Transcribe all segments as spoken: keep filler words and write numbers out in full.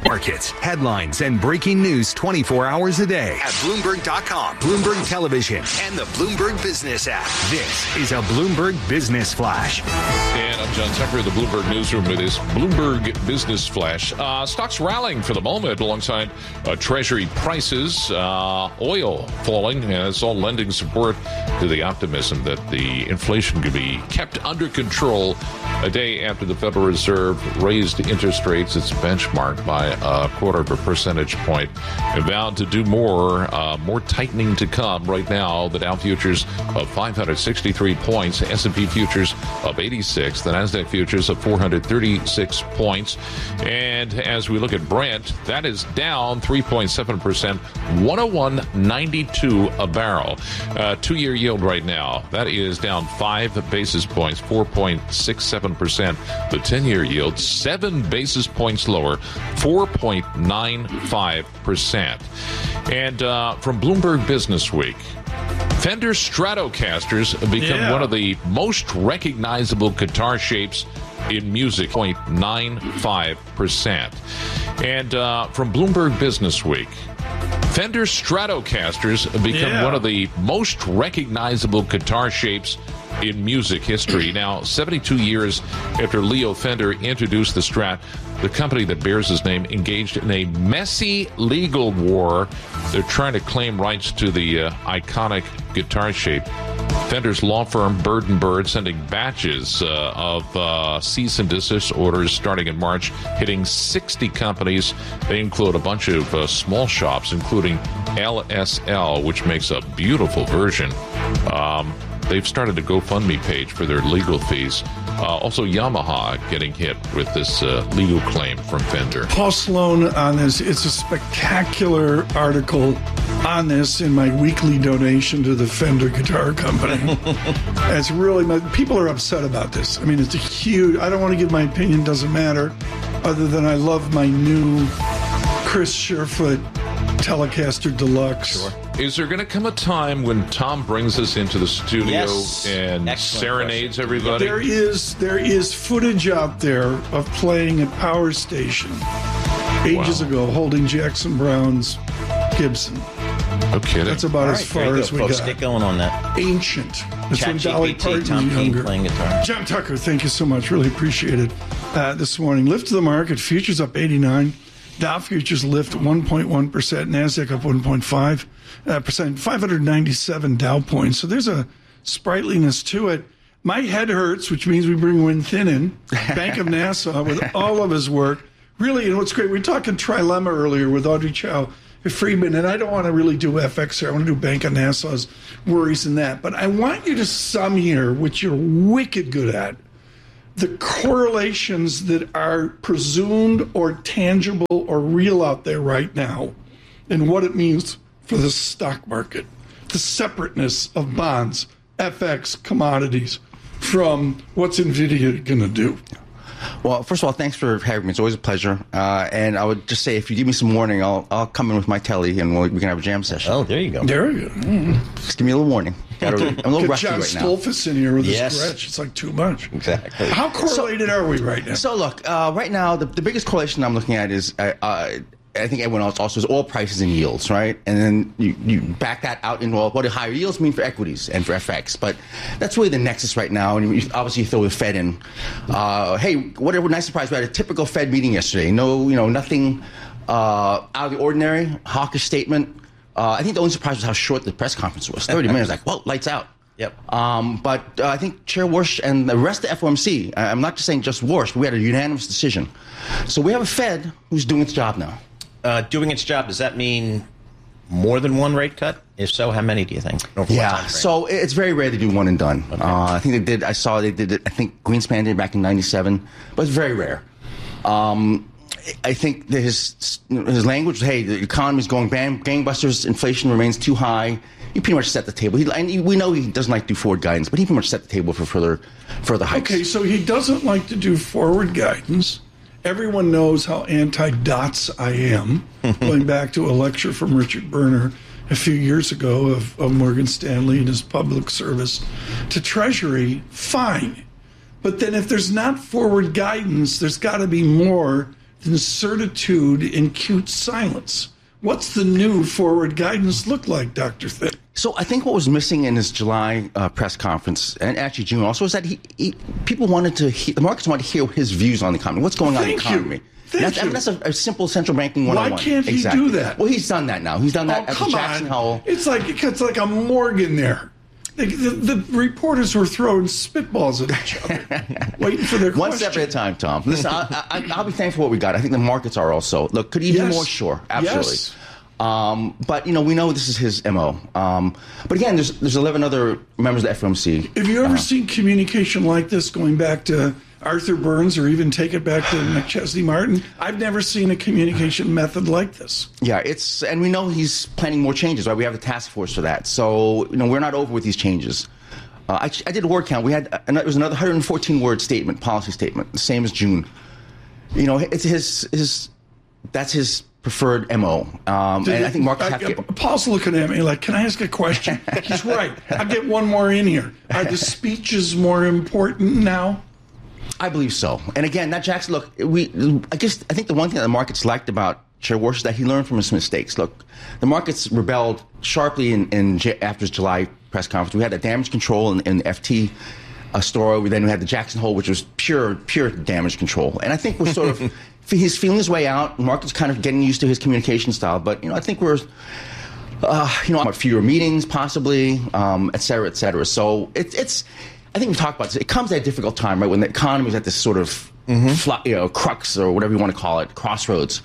Markets, headlines, and breaking news twenty-four hours a day at Bloomberg dot com, Bloomberg Television, and the Bloomberg Business app. This is a Bloomberg Business Flash. And I'm John Tucker, the Bloomberg Newsroom with this Bloomberg Business Flash. Uh, stocks rallying for the moment alongside uh, Treasury prices, uh, oil falling, and it's all lending support to the optimism that the inflation could be kept under control a day after the Federal Reserve raised interest rates, its benchmark, by a quarter of a percentage point. And vowed to do more, uh, more tightening to come. Right now, the Dow futures of five hundred sixty-three points, S and P futures of eighty-six, the NASDAQ futures of four hundred thirty-six points. And as we look at Brent, that is down three point seven percent, one oh one ninety-two a barrel. Uh, two-year yield right now, that is down five basis points, four point six seven percent. The ten-year yield, seven basis points lower, four point nine five percent. And uh, from Bloomberg Business Week, Fender Stratocasters have become yeah. one of the most recognizable guitar shapes in music, zero point nine five percent. And uh, from Bloomberg Business Week, Fender Stratocasters have become yeah. one of the most recognizable guitar shapes in music history. Now, seventy-two years after Leo Fender introduced the Strat, the company that bears his name engaged in a messy legal war. They're trying to claim rights to the uh, iconic guitar shape. Fender's law firm, Bird and Bird, sending batches uh, of uh, cease and desist orders starting in March, hitting sixty companies. They include a bunch of uh, small shops, including L S L, which makes a beautiful version. Um, they've started a GoFundMe page for their legal fees. Uh, also, Yamaha getting hit with this uh, legal claim from Fender. Paul Sloan on this. It's a spectacular article on this in my weekly donation to the Fender Guitar Company. It's really, people are upset about this. I mean, it's a huge, I don't want to give my opinion, doesn't matter, other than I love my new Chris Sherfoot Telecaster Deluxe. Sure. Is there going to come a time when Tom brings us into the studio yes. and Excellent serenades question. everybody? There is there is footage out there of playing at Power Station ages wow. ago, holding Jackson Brown's Gibson. No kidding. That's about All as right, far very as good, we folks. got. Get going on that. Ancient. That's when Dolly ChatGPT, Parton Tom was King younger. playing guitar. John Tucker, thank you so much. Really appreciate it uh, this morning. Lift to the market. Futures up eighty-nine. Dow futures lift one point one percent. NASDAQ up one point five percent. five hundred ninety-seven Dow points. So there's a sprightliness to it. My head hurts, which means we bring Win Thin in. Bank of Nassau with all of his work. Really, and what's great, we were talking trilemma earlier with Audrey Chow Friedman, and I don't want to really do F X here. I want to do Bank of Nassau's worries and that. But I want you to sum here, which you're wicked good at, the correlations that are presumed or tangible or real out there right now and what it means for the stock market, the separateness of bonds, F X, commodities from what's NVIDIA going to do. Well, first of all, thanks for having me. It's always a pleasure. Uh, and I would just say, if you give me some warning, I'll I'll come in with my telly and we'll, we can have a jam session. Oh, there you go. There you go. Mm. Just give me a little warning. Got I'm a little Get rusty John right now. Stolfus in here with Yes. a stretch. It's like too much. Exactly. How correlated So- are we right now? So look, uh, right now, the, the biggest correlation I'm looking at is, uh, uh, I think everyone else also is oil prices and yields, right? And then you, you back that out in, well, what do higher yields mean for equities and for F X? But that's really the nexus right now. And you, obviously you throw the Fed in. Uh, hey, what a nice surprise. We had a typical Fed meeting yesterday. No, you know, nothing uh, out of the ordinary, hawkish statement. Uh, I think the only surprise was how short the press conference was. thirty minutes, like, well, lights out. Yep. Um, but uh, I think Chair Warsh and the rest of F O M C, I'm not just saying just Warsh, but we had a unanimous decision. So we have a Fed who's doing its job now. Uh, doing its job, does that mean more than one rate cut? If so, how many do you think? Over what Yeah, time frame? so it's very rare to do one and done. Okay. Uh, I think they did, I saw they did it, I think Greenspan did back in ninety-seven, but it's very rare. Um, I think that his his language, hey, the economy's going bang, gangbusters, inflation remains too high. He pretty much set the table. He, and we know he doesn't like to do forward guidance, but he pretty much set the table for further further hikes. Okay, so he doesn't like to do forward guidance. Everyone knows how anti-dots I am, going back to a lecture from Richard Berner a few years ago of, of Morgan Stanley and his public service to Treasury. Fine. But then if there's not forward guidance, there's got to be more than certitude in cute silence. What's the new forward guidance look like, Doctor Thin? So I think what was missing in his July uh, press conference, and actually June also, is that he, he people wanted to hear, the markets wanted to hear his views on the economy. What's going on in the economy? You. Thank that's, you. I mean, that's a, a simple central banking one oh one. Why can't he exactly. do that? Well, he's done that now. He's done that oh, at come the Jackson on. Hole. It's like it's like a Morgan there. The, the, the reporters were throwing spitballs at each other, waiting for their One question. step at a time, Tom. Listen, I, I, I'll be thankful for what we got. I think the markets are also. Look, could he yes. do more? Sure, absolutely. Yes. Um, but, you know, we know this is his M O. Um, but again, there's there's eleven other members of the F O M C. Have you ever uh, seen communication like this going back to Arthur Burns or even take it back to McChesney Martin? I've never seen a communication method like this. Yeah, it's, and we know he's planning more changes, right? We have the task force for that. So, you know, we're not over with these changes. Uh, I, I did a word count. We had, uh, it was another one hundred fourteen word statement, policy statement, the same as June. You know, it's his, his, that's his preferred M O. Um, and I think markets have to get... Paul's looking at me like, can I ask a question? He's right. I'll get one more in here. Are the speeches more important now? I believe so. And again, that Jackson, look, we, I guess, I think the one thing that the markets liked about Chair Warsh is that he learned from his mistakes. Look, the markets rebelled sharply in, in after his July press conference. We had the damage control in, in the F T uh, story. We then we had the Jackson Hole, which was pure, pure damage control. And I think we're sort of, he's feeling his way out. The market's kind of getting used to his communication style. But, you know, I think we're, uh, you know, fewer meetings possibly, um, et cetera, et cetera. So it, it's, I think we talked about this. It comes at a difficult time, right, when the economy is at this sort of, mm-hmm. fly, you know, crux or whatever you want to call it, crossroads.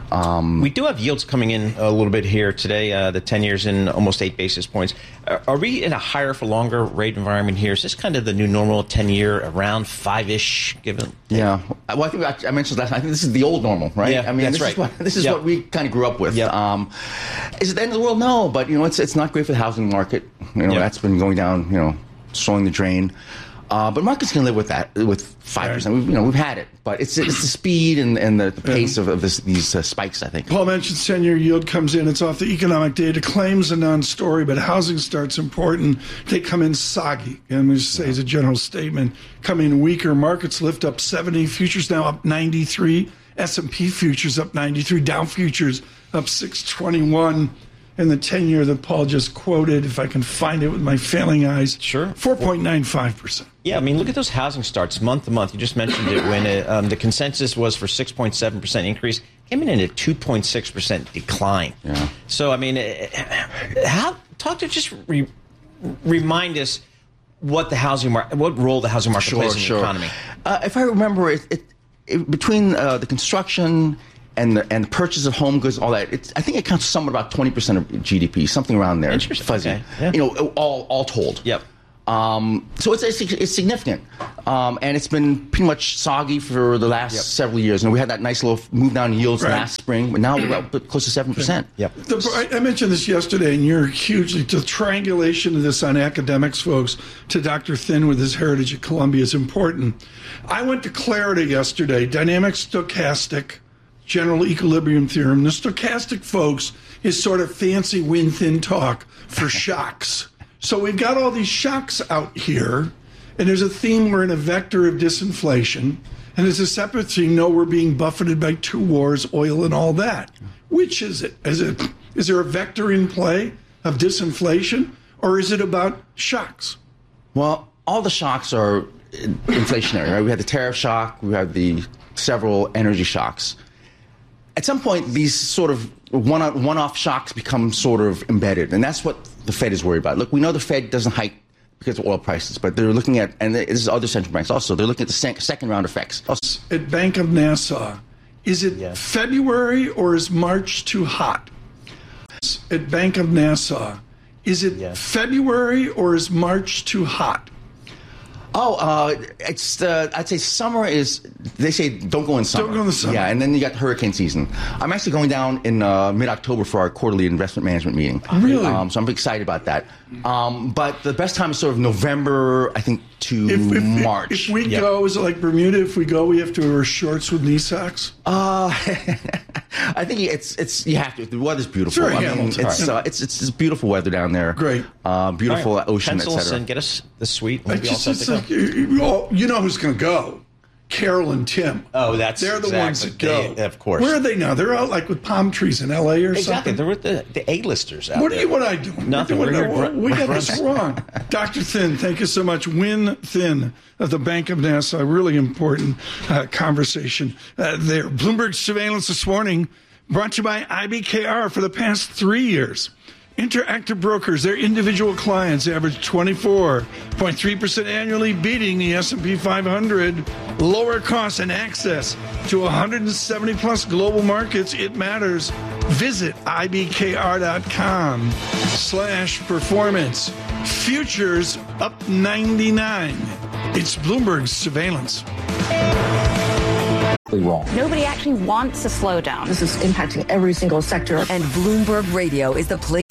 Um, we do have yields coming in a little bit here today. Uh, the ten years in almost eight basis points. Are, are we in a higher for longer rate environment here? Is this kind of the new normal? ten year around five-ish, given? Yeah. Well, I think I, I mentioned last. I think this is the old normal, right? Yeah, I mean, that's this right. Is what, this is yep. what we kind of grew up with. Yep. Um, is it the end of the world? No, but you know, it's it's not great for the housing market. You know, yep. that's been going down. You know, slowing the drain. Uh, but markets can live with that, with five percent. We've, you know, we've had it, but it's it's the speed and, and the, the pace of, of this, these uh, spikes, I think. Paul mentioned ten-year yield comes in. It's off the economic data. Claims a non-story, but housing starts important. They come in soggy. And we just say as a general statement, coming weaker. Markets lift up seventy. Futures now up ninety-three. S and P futures up ninety-three. Dow futures up six twenty-one. And the ten-year that Paul just quoted, if I can find it with my failing eyes, sure, four point nine five percent. Yeah, I mean, look at those housing starts month to month. You just mentioned it when it, um, the consensus was for six point seven percent increase, came in at a two point six percent decline. Yeah. So, I mean, how talk to just re, remind us what the housing market, what role the housing market sure, plays in sure. the economy. Uh, if I remember, it, it, it between uh, the construction and the and the purchase of home goods, all that, it's, I think it counts somewhat about twenty percent of G D P, something around there. Interesting. Fuzzy. Okay. Yeah. You know, all all told. Yep. Um, so it's, it's it's significant, um, and it's been pretty much soggy for the last yep. several years. And we had that nice little move down in yields right. last spring, but now we're up close to seven percent. Yep. The, I mentioned this yesterday, and you're hugely the triangulation of this on academics, folks. To Doctor Thin with his heritage at Columbia is important. I went to Clarida yesterday. Dynamic stochastic. General equilibrium theorem. The stochastic, folks, is sort of fancy win-thin talk for shocks. So we've got all these shocks out here, and there's a theme we're in a vector of disinflation, and there's a separate theme, no, we're being buffeted by two wars, oil and all that. Which is it? Is it is there a vector in play of disinflation, or is it about shocks? Well, all the shocks are inflationary, right? We had the tariff shock, we had the several energy shocks. At some point, these sort of one, one-off shocks become sort of embedded, and that's what the Fed is worried about. Look, we know the Fed doesn't hike because of oil prices, but they're looking at, and this is other central banks also, they're looking at the sec- second round effects. At Bank of Nassau, is it yeah. February or is March too hot? At Bank of Nassau, is it yeah. February or is March too hot? Oh, uh, it's uh, I'd say summer is. They say don't go in summer. Don't go in the summer. Yeah, and then you got hurricane season. I'm actually going down in uh, mid-October for our quarterly investment management meeting. Really? Um, so I'm excited about that. Um, but the best time is sort of November, I think, to if, if, March. If we yep. go, is it like Bermuda? If we go, we have to wear shorts with knee socks. Uh, I think it's it's you have to. The weather's beautiful. Sure, I yeah, mean, it's it's, uh, it's it's it's beautiful weather down there. Great, uh, beautiful right. ocean, et cetera. Pencil us and get us the suite. We'll just, it's like, you, you know who's going to go. Carol and Tim. Oh, that's they're the exactly, ones that go. They, of course. Where are they now? They're out like with palm trees in L A or exactly. something. They're with the, the A-listers out what there. Are you, what are I doing? Nothing. We're doing, We're here, we got this wrong. Doctor Thin, thank you so much. Win Thin of the Bank of Nassau. Really important uh, conversation uh, there. Bloomberg Surveillance this morning brought to you by I B K R for the past three years. Interactive Brokers, their individual clients average twenty-four point three percent annually, beating the S and P five hundred. Lower costs and access to one hundred seventy plus global markets. It matters. Visit ibkr.com slash performance. Futures up ninety-nine. It's Bloomberg Surveillance. Wrong. Nobody actually wants a slowdown. This is impacting every single sector. And Bloomberg Radio is the place.